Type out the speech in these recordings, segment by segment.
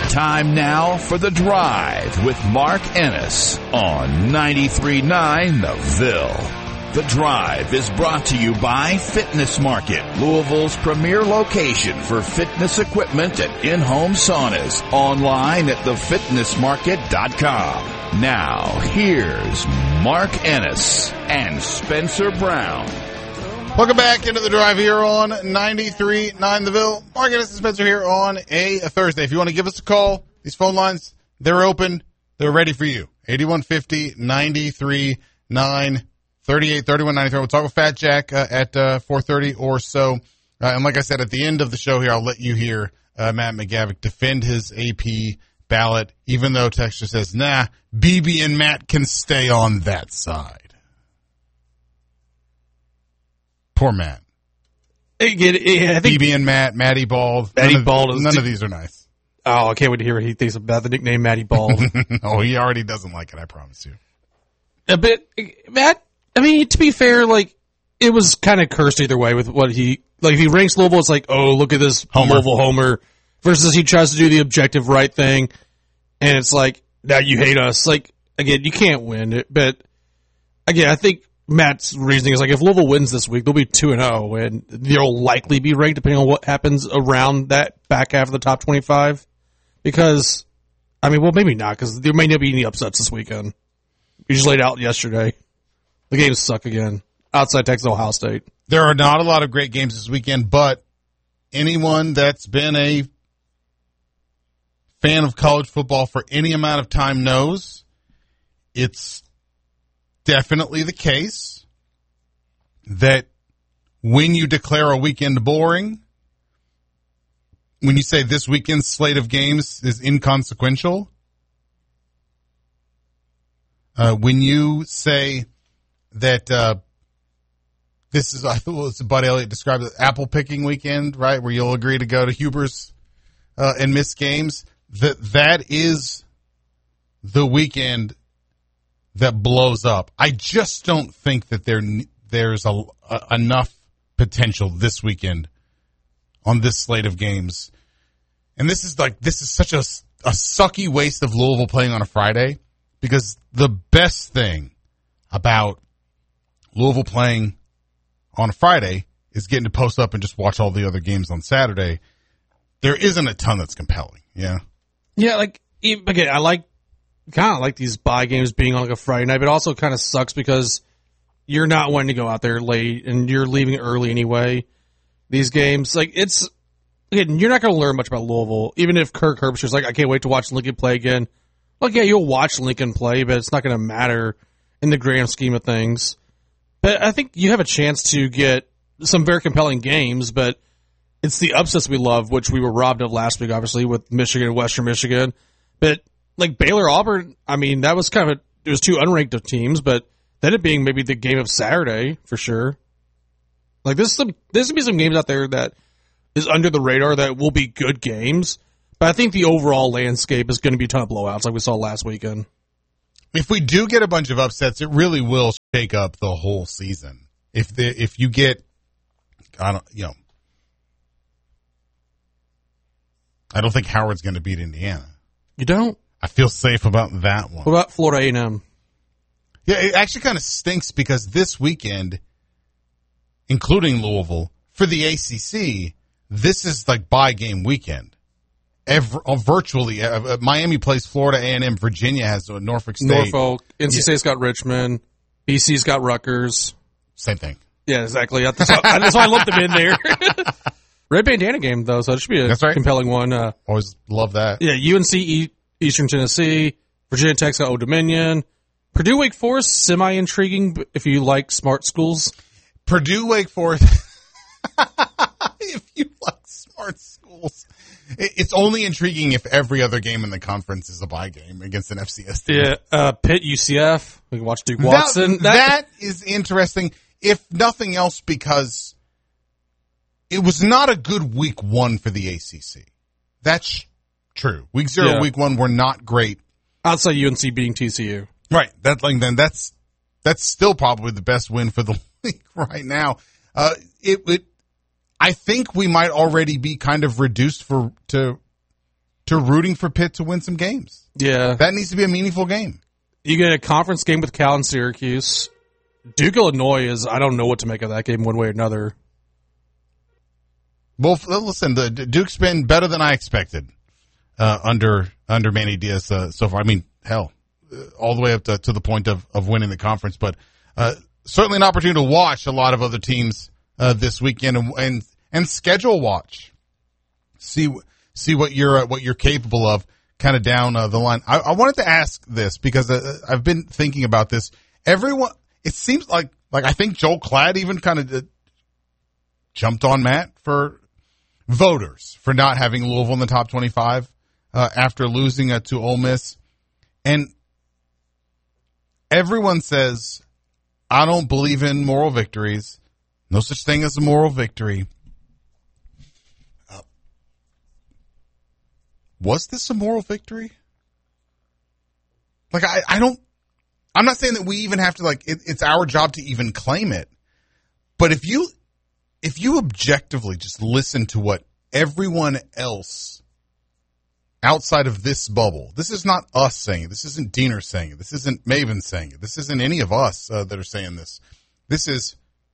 Time now for The Drive with Mark Ennis on 93.9 The Ville. The Drive is brought to you by Fitness Market, Louisville's premier location for fitness equipment and in-home saunas. Online at thefitnessmarket.com. Now, here's Mark Ennis and Spencer Brown. Welcome back into The Drive here on 93.9 The Ville. Mark Ennis and Spencer here on a Thursday. If you want to give us a call, these phone lines, they're open. They're ready for you. 8150-93-9. 38-31-93. We'll talk with Fat Jack at 4:30 or so. And like I said, at the end of the show here, I'll let you hear Matt McGavick defend his AP ballot, even though Texture says, nah, BB and Matt can stay on that side. Poor Matt. I think BB and Matt, Matty Bald. None of these are nice. Oh, I can't wait to hear what he thinks about the nickname Matty Bald. Oh, he already doesn't like it, I promise you. A bit, Matt. I mean, to be fair, like, it was kind of cursed either way with what he, like, if he ranks Louisville, it's like, oh, look at this Louisville homer, versus he tries to do the objective right thing, and it's like, now you hate us. Like, again, you can't win it, but, again, I think Matt's reasoning is, like, if Louisville wins this week, they'll be 2-0, and they'll likely be ranked depending on what happens around that back half of the top 25, because, I mean, well, maybe not, because there may not be any upsets this weekend. You just laid out yesterday. The games suck again. Outside Texas, Ohio State. There are not a lot of great games this weekend, but anyone that's been a fan of college football for any amount of time knows it's definitely the case that when you declare a weekend boring, when you say this weekend's slate of games is inconsequential, when you say that this is, I thought Bud Elliott described it, apple picking weekend, right, where you'll agree to go to Huber's and miss games, that is the weekend that blows up. I just don't think that there's enough potential this weekend on this slate of games. And this is such a sucky waste of Louisville playing on a Friday, because the best thing about Louisville playing on a Friday is getting to post up and just watch all the other games on Saturday. There isn't a ton that's compelling. Yeah. Yeah. Like, again, I kind of like these bye games being on like a Friday night, but it also kind of sucks because you're not wanting to go out there late and you're leaving early anyway. These games, like, again, you're not going to learn much about Louisville, even if Kirk Herbstreit's like, I can't wait to watch Lincoln play again. Like, yeah, you'll watch Lincoln play, but it's not going to matter in the grand scheme of things. But I think you have a chance to get some very compelling games, but it's the upsets we love, which we were robbed of last week, obviously, with Michigan and Western Michigan. But, like, Baylor-Auburn, I mean, that was it was two unranked teams, but then it being maybe the game of Saturday, for sure. Like, there's going to be some games out there that is under the radar that will be good games, but I think the overall landscape is going to be a ton of blowouts like we saw last weekend. If we do get a bunch of upsets, it really will shake up the whole season. If you get, I don't think Howard's going to beat Indiana. You don't? I feel safe about that one. What about Florida A&M? Yeah, it actually kind of stinks because this weekend, including Louisville, for the ACC, this is like bye game weekend. Virtually, Miami plays Florida A&M. Virginia has Norfolk State. Norfolk. NC State's got Richmond. BC's got Rutgers. Same thing. Yeah, exactly. That's why I lumped them in there. Red bandana game, though, so it should be a compelling one. Always love that. Yeah, UNC Eastern Tennessee. Virginia Tech's got Old Dominion. Purdue Wake Forest, semi-intriguing if you like smart schools. Purdue Wake Forest, if you like smart schools. It's only intriguing if every other game in the conference is a bye game against an FCS team. Yeah, Pitt, UCF. We can watch Duke Watson. That is interesting, if nothing else, because it was not a good week one for the ACC. That's true. Week 0, week 1 were not great. Outside UNC beating TCU. Right. That's still probably the best win for the league right now. I think we might already be kind of reduced to to rooting for Pitt to win some games. Yeah. That needs to be a meaningful game. You get a conference game with Cal and Syracuse. Duke, Illinois I don't know what to make of that game one way or another. Well, listen, the Duke's been better than I expected under Manny Diaz so far. I mean, hell, all the way up to the point of winning the conference. But certainly an opportunity to watch a lot of other teams this weekend and schedule watch. See what you're capable of kind of down the line. I wanted to ask this because I've been thinking about this. Everyone, it seems like I think Joel Klatt even kind of jumped on Matt for voters for not having Louisville in the top 25 after losing to Ole Miss. And everyone says, I don't believe in moral victories. No such thing as a moral victory. Was this a moral victory? Like, I'm not saying that we even have to, it's our job to even claim it. But if you objectively just listen to what everyone else outside of this bubble, this is not us saying it. This isn't Diener saying it. This isn't Maven saying it. This isn't any of us that are saying this. This is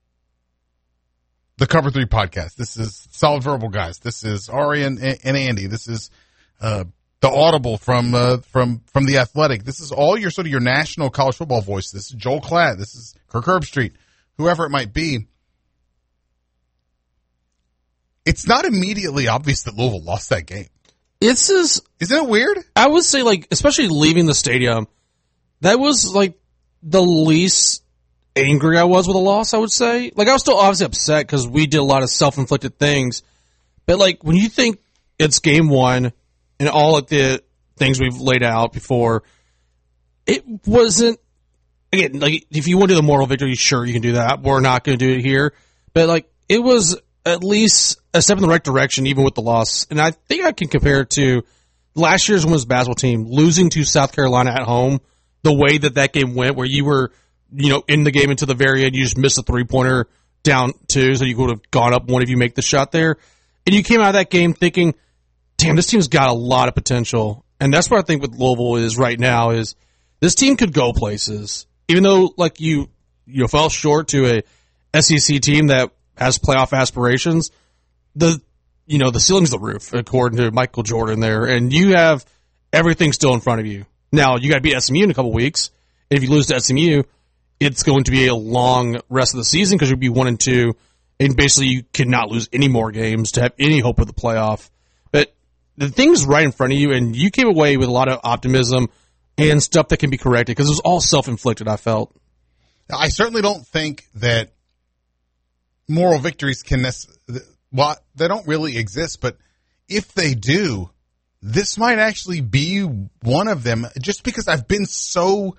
the Cover 3 podcast. This is Solid Verbal Guys. This is Ari and Andy. This is the Audible from The Athletic. This is all your sort of your national college football voice. This is Joel Klatt. This is Kirk Herbstreit, whoever it might be. It's not immediately obvious that Louisville lost that game. Isn't it weird? I would say, especially leaving the stadium, that was the least angry I was with a loss, I would say. I was still obviously upset because we did a lot of self-inflicted things. But when you think it's game one and all of the things we've laid out before, it wasn't, again, if you want to do the moral victory, sure, you can do that. We're not going to do it here. But it was at least a step in the right direction, even with the loss. And I think I can compare it to last year's women's basketball team losing to South Carolina at home, the way that game went, where you were, in the game until the very end, you just missed a three-pointer down 2, so you would have gone up one if you make the shot there. And you came out of that game thinking, damn, this team's got a lot of potential. And that's what I think with Louisville is right now is this team could go places. Even though, you fell short to a SEC team that has playoff aspirations, the ceiling's the roof, according to Michael Jordan there, and you have everything still in front of you. Now, you got to beat SMU in a couple weeks. If you lose to SMU, it's going to be a long rest of the season because you'll be 1-2, and basically you cannot lose any more games to have any hope of the playoff. But the thing's right in front of you, and you came away with a lot of optimism and stuff that can be corrected because it was all self-inflicted, I felt. I certainly don't think that moral victories they don't really exist, but if they do, this might actually be one of them, just because I've been so,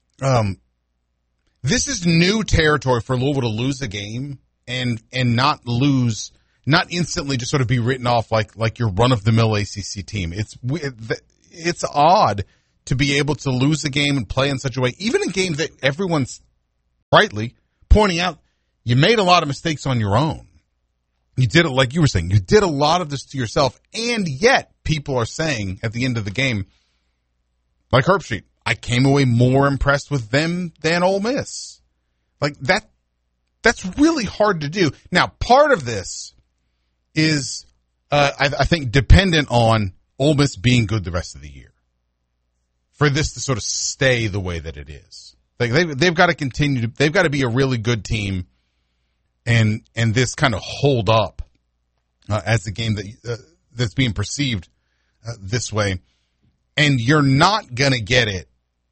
this is new territory for Louisville to lose a game and not instantly just sort of be written off like your run-of-the-mill ACC team. It's odd to be able to lose a game and play in such a way, even a game that everyone's rightly pointing out, you made a lot of mistakes on your own. You did it, like you were saying, you did a lot of this to yourself, and yet people are saying at the end of the game, like Herbstreit, I came away more impressed with them than Ole Miss. That's really hard to do. Now, part of this is, I think, dependent on Ole Miss being good the rest of the year for this to sort of stay the way that it is. They've got to continue they've got to be a really good team. And this kind of hold up as the game that's being perceived this way. And you're not going to get it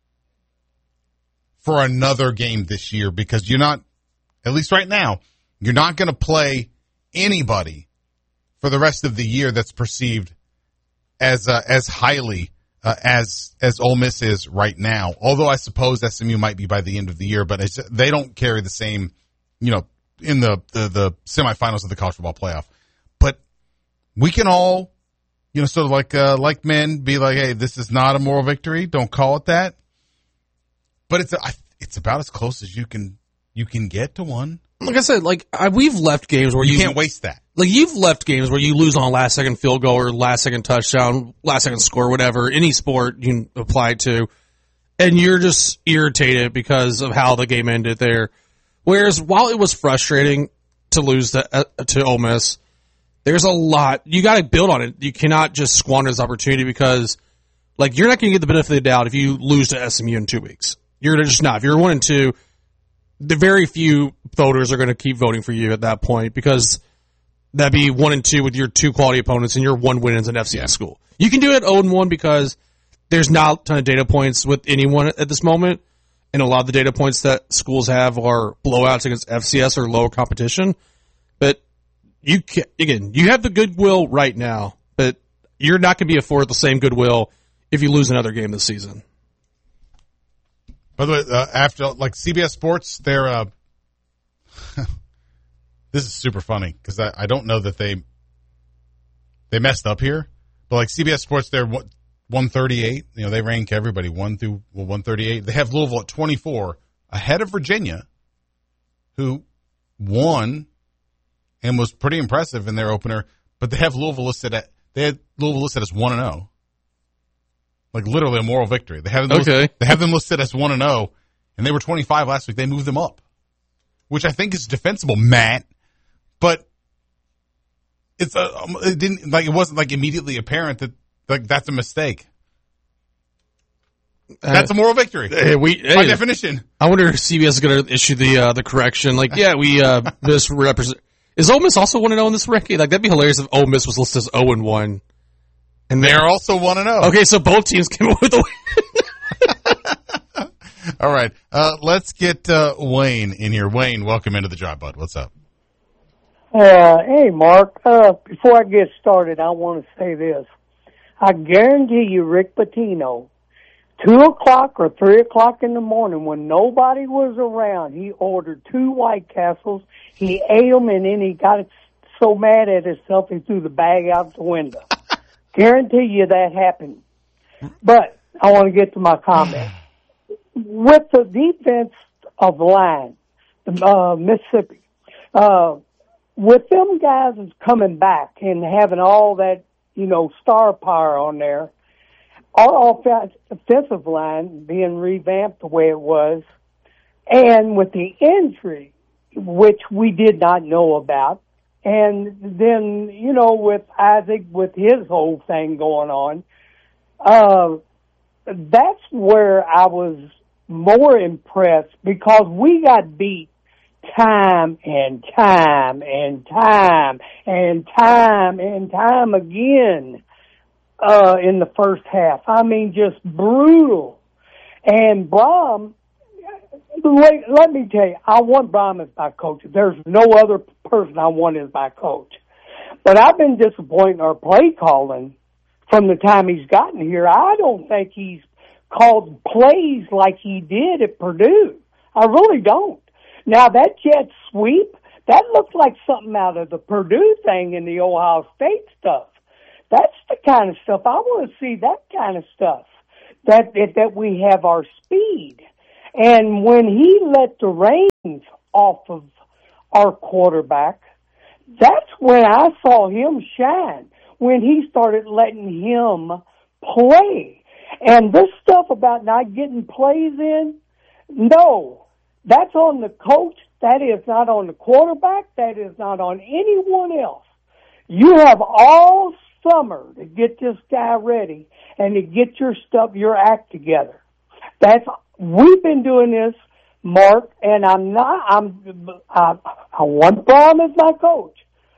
for another game this year because you're not, at least right now, you're not going to play anybody for the rest of the year that's perceived as highly as Ole Miss is right now. Although I suppose SMU might be by the end of the year, but they don't carry the same, in the semifinals of the college football playoff. But we can all, sort of like men be like, hey, this is not a moral victory. Don't call it that. But it's about as close as you can get to one. Like I said, we've left games where you can't waste that. Like, you've left games where you lose on a last-second field goal or last-second touchdown, last-second score, whatever, any sport you can apply to, and you're just irritated because of how the game ended there. Whereas, while it was frustrating to lose to Ole Miss, there's a lot. You got to build on it. You cannot just squander this opportunity because, you're not going to get the benefit of the doubt if you lose to SMU in 2 weeks. You're just not. If you're 1-2, the very few voters are going to keep voting for you at that point because that'd be 1-2 with your 2 quality opponents and your 1 win as an FCS school. You can do it at 0-1 because there's not a ton of data points with anyone at this moment, and a lot of the data points that schools have are blowouts against FCS or lower competition. But you have the goodwill right now, but you're not going to be afforded the same goodwill if you lose another game this season. By the way, after CBS Sports, they're this is super funny because I don't know that they messed up here, but CBS Sports, they're 138. They rank everybody 1 through 138. They have Louisville at 24, ahead of Virginia, who won and was pretty impressive in their opener. But they have Louisville listed as 1-0, literally a moral victory. They have them listed as 1-0, and they were 25 last week. They moved them up, which I think is defensible, Matt. But it wasn't immediately apparent that that's a mistake. That's a moral victory. By definition. I wonder if CBS is going to issue the correction. We misrepresent. Is Ole Miss also 1-0 in this ranking? That'd be hilarious if Ole Miss was listed as 0-1. And they're also 1-0. Okay, so both teams came up with a win. All right. Let's get Wayne in here. Wayne, welcome into the job, bud. What's up? Hey, Mark. Before I get started, I want to say this. I guarantee you Rick Pitino, 2 o'clock or 3 o'clock in the morning when nobody was around, he ordered 2 White Castles. He ate them, and then he got so mad at himself he threw the bag out the window. Guarantee you that happened. But I want to get to my comment. With the defense of the line, Mississippi, with them guys coming back and having all that, star power on there, our offensive line being revamped the way it was, and with the injury, which we did not know about, and then, with Isaac, with his whole thing going on, that's where I was more impressed because we got beat time and time and time and time and time again in the first half. I mean, just brutal. And Brom, let me tell you, I want Brom as my coach. There's no other person I want as my coach. But I've been disappointed in our play calling from the time he's gotten here. I don't think he's called plays like he did at Purdue. I really don't. Now, that jet sweep, that looks like something out of the Purdue thing and the Ohio State stuff. That's the kind of stuff. I want to see that kind of stuff, that we have our speed. And when he let the reins off of our quarterback, that's when I saw him shine, when he started letting him play. And this stuff about not getting plays in, no, that's on the coach. That is not on the quarterback. That is not on anyone else. You have all summer to get this guy ready and to get your act together. We've been doing this, Mark, and I want Brom as my coach.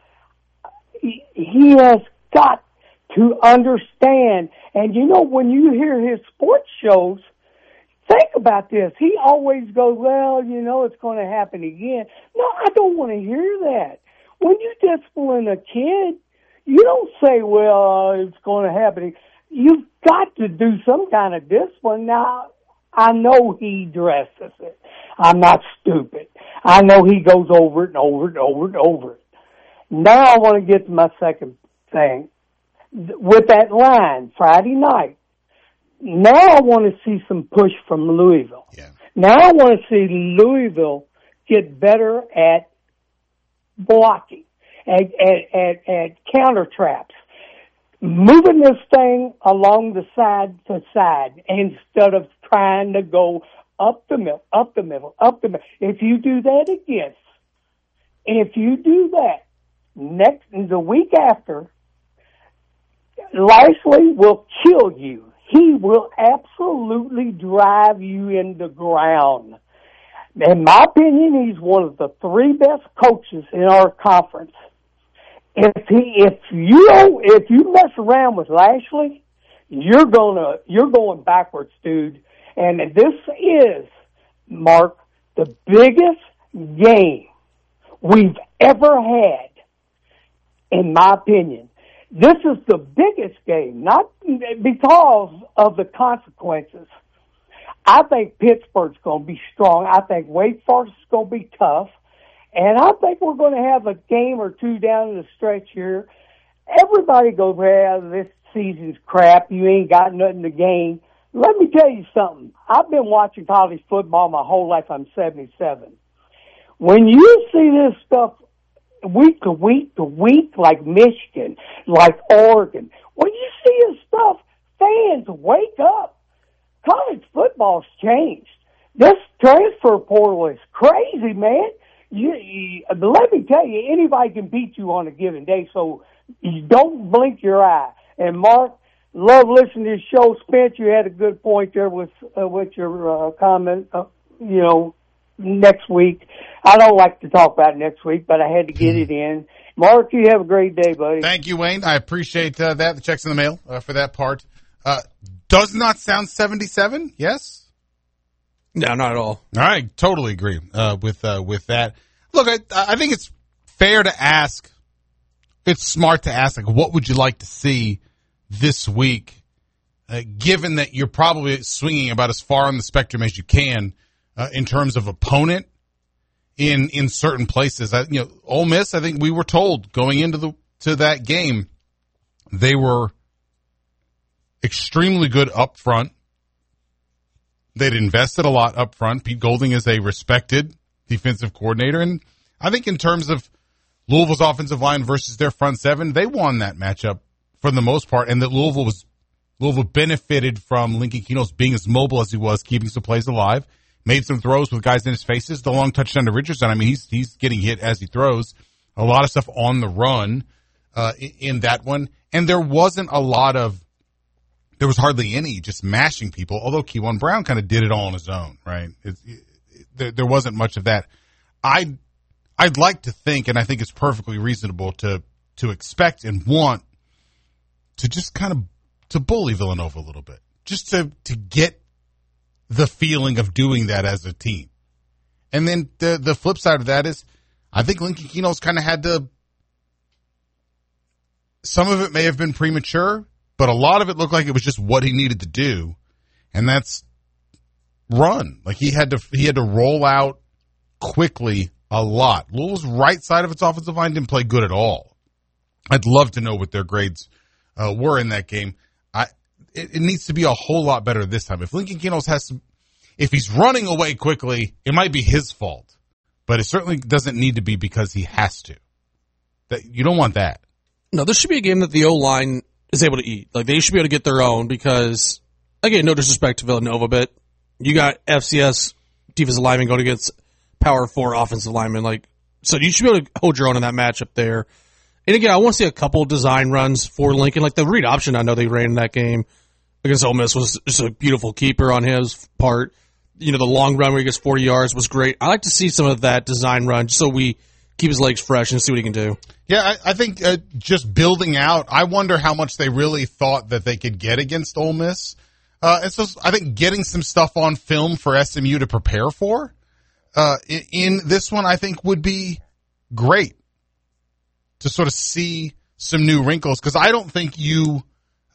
He has got to understand, and when you hear his sports shows, think about this. He always goes, well, it's going to happen again. No, I don't want to hear that. When you discipline a kid, you don't say, well, it's going to happen. You've got to do some kind of discipline. Now, I know he dresses it. I'm not stupid. I know he goes over it and over it and over it and over it. Now I want to get to my second thing. With that line, Friday night, now I want to see some push from Louisville. Yeah. Now I want to see Louisville get better at blocking, at counter traps, moving this thing along the side to side instead of trying to go up the middle. If you do that the week after, Lashley will kill you. He will absolutely drive you in the ground. In my opinion, he's one of the 3 best coaches in our conference. If you mess around with Lashley, you're going backwards, dude. And this is, Mark, the biggest game we've ever had, in my opinion. This is the biggest game, not because of the consequences. I think Pittsburgh's going to be strong. I think Wake Forest is going to be tough. And I think we're going to have a game or two down the stretch here. Everybody goes, well, this season's crap. You ain't got nothing to gain. Let me tell you something. I've been watching college football my whole life. I'm 77. When you see this stuff week to week to week, like Michigan, like Oregon, when you see this stuff, fans, wake up. College football's changed. This transfer portal is crazy, man. Let me tell you, anybody can beat you on a given day, so you don't blink your eye. And Mark, love listening to the show. Spence, you had a good point there with your comment. Next week. I don't like to talk about next week, but I had to get it in. Mark, you have a great day, buddy. Thank you, Wayne. I appreciate that. The check's in the mail for that part. Does not sound 77, yes? No, not at all. I totally agree with that. Look, I think it's fair to ask, it's smart to ask, like, what would you like to see this week, given that you're probably swinging about as far on the spectrum as you can in terms of opponent in certain places. Ole Miss, I think we were told going into that game, they were extremely good up front. They'd invested a lot up front. Pete Golding is a respected defensive coordinator. And I think in terms of Louisville's offensive line versus their front seven, they won that matchup for the most part. And that Louisville benefited from Lincoln Keno's being as mobile as he was, keeping some plays alive, made some throws with guys in his faces. The long touchdown to Richardson, I mean, he's getting hit as he throws. A lot of stuff on the run in that one. And there was hardly any just mashing people, although Kewan Brown kind of did it all on his own, right? There wasn't much of that. I'd like to think, and I think it's perfectly reasonable to expect and want to just kind of to bully Villanova a little bit, just to get the feeling of doing that as a team. And then the flip side of that is I think Lincoln Keno's kind of had to, some of it may have been premature, but a lot of it looked like it was just what he needed to do, and that's run. Like he had to roll out quickly a lot. Louisville's right side of its offensive line didn't play good at all. I'd love to know what their grades were in that game. It needs to be a whole lot better this time. If Lincoln Keno's if he's running away quickly, it might be his fault, but it certainly doesn't need to be because he has to. You don't want that. No, this should be a game that the O-line is able to eat. Like, they should be able to get their own because, again, no disrespect to Villanova, but you got FCS defensive linemen going against Power 4 offensive linemen. Like, so you should be able to hold your own in that matchup there. And again, I want to see a couple design runs for Lincoln. Like the read option I know they ran in that game against Ole Miss was just a beautiful keeper on his part. The long run where he gets 40 yards was great. I like to see some of that design run just so we keep his legs fresh and see what he can do. Yeah, I think just building out, I wonder how much they really thought that they could get against Ole Miss. And so I think getting some stuff on film for SMU to prepare for in this one, I think would be great to sort of see some new wrinkles. Because I don't think you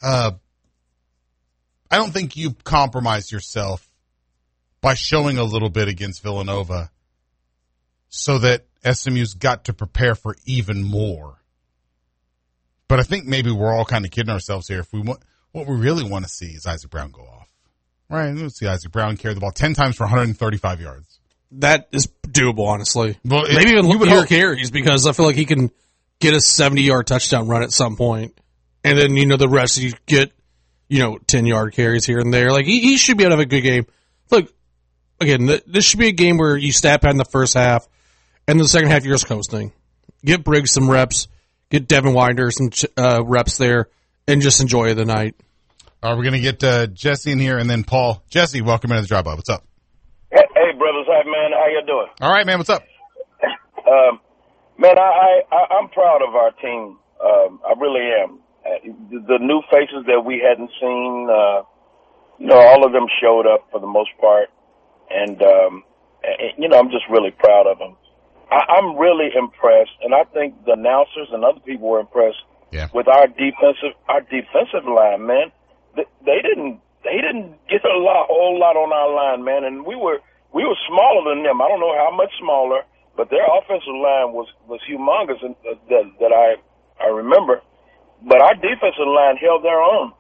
compromise yourself by showing a little bit against Villanova so that SMU's got to prepare for even more. But I think maybe we're all kind of kidding ourselves here. If we want, what we really want to see is Isaac Brown go off. Right? Let's see Isaac Brown carry the ball 10 times for 135 yards. that is doable, honestly. Well, maybe even you would more hope. carries, because I feel like he can get a 70-yard touchdown run at some point, and then the rest you get 10-yard carries here and there. Like he should be able to have a good game. Look, again, this should be a game where you stat pad in the first half, and the second half you're just coasting. Get Briggs some reps, get Devin Winder some reps there, and just enjoy the night. We're going to get Jesse in here and then Paul. Jesse, welcome into the Drive By. What's up? Hey, brothers. Hi, man. How you doing? All right, man. What's up? Man, I'm proud of our team. I really am. The new faces that we hadn't seen, all of them showed up for the most part. And I'm just really proud of them. I'm really impressed, and I think the announcers and other people were impressed with our defensive line, man. They didn't get a whole lot on our line, man, and we were smaller than them. I don't know how much smaller, but their offensive line was humongous that I remember. But our defensive line held their own.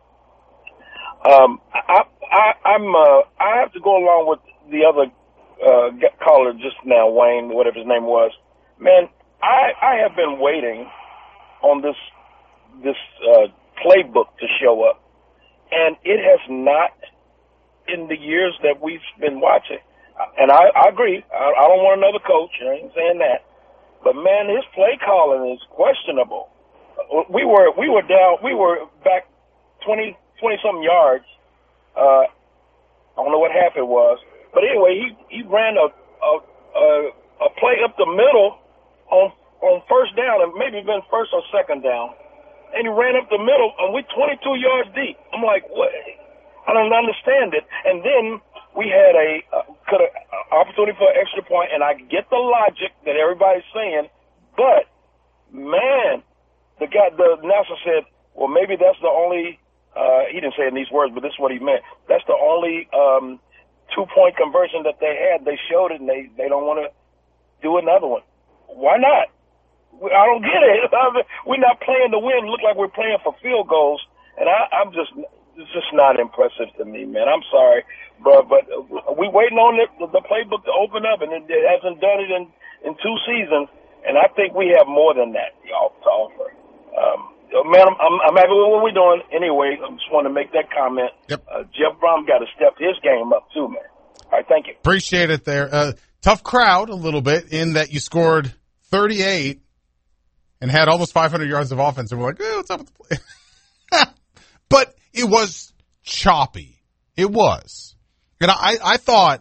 I have to go along with the other caller just now, Wayne, whatever his name was. Man, I have been waiting on this playbook to show up, and it has not in the years that we've been watching. And I agree. I don't want another coach. I ain't saying that. But man, his play calling is questionable. We were down. We were back 20 something yards. I don't know what half it was, but anyway, he ran a play up the middle on first down, and maybe even first or second down, and he ran up the middle, and we're 22 yards deep. I'm like, what? I don't understand it. And then we had a opportunity for an extra point, and I get the logic that everybody's saying, but man, the announcer said, well, maybe that's the only. He didn't say it in these words, but this is what he meant. That's the only 2-point conversion that they had. They showed it, and they don't want to do another one. Why not? I don't get it. We're not playing to win. Look like we're playing for field goals, and it's just not impressive to me, man. I'm sorry, but we waiting on the playbook to open up, and it hasn't done it in 2 seasons, and I think we have more than that, y'all, to offer. Man, I'm happy with what we're doing. Anyway, I just want to make that comment. Yep. Jeff Brom got to step his game up too, man. All right, thank you. Appreciate it there. Tough crowd a little bit in that you scored 38 and had almost 500 yards of offense, and we're like, what's up with the play? But it was choppy. It was. And I thought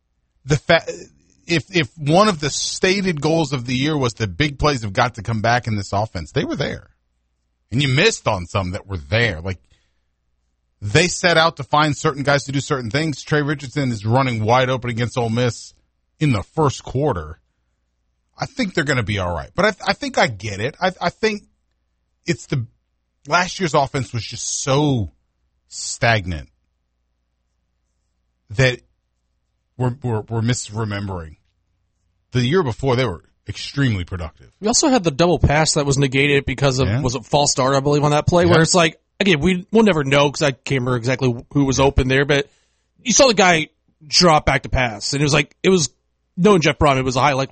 if one of the stated goals of the year was the big plays have got to come back in this offense, they were there. And you missed on some that were there. Like, they set out to find certain guys to do certain things. Trey Richardson is running wide open against Ole Miss in the first quarter. I think they're going to be all right. But I think I get it. I think it's last year's offense was just so stagnant that we're misremembering. The year before, they were extremely productive. We also had the double pass that was negated because of, was it false start, I believe, on that play, where it's like, again, we'll never know because I can't remember exactly who was open there, but you saw the guy drop back to pass, and it was knowing Jeff Brom, it was a high